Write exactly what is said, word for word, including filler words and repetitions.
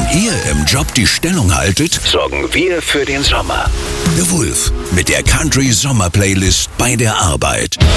ihr im Job die Stellung haltet, sorgen wir für den Sommer. The Wolf mit der Country Sommer Playlist bei der Arbeit.